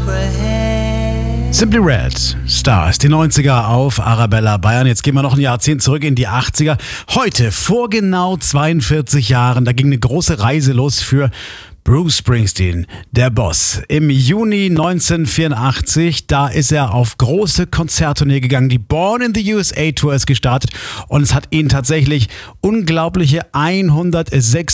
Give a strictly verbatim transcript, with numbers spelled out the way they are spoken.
Simply Red, Stars, die neunziger auf Arabella Bayern. Jetzt gehen wir noch ein Jahrzehnt zurück in die achtziger. Heute, vor genau zweiundvierzig Jahren, da ging eine große Reise los für Bruce Springsteen, der Boss. Im Juni neunzehnhundertvierundachtzig, da ist er auf große Konzerttournee gegangen. Die Born in the U S A Tour ist gestartet und es hat ihn tatsächlich unglaubliche hundertsechs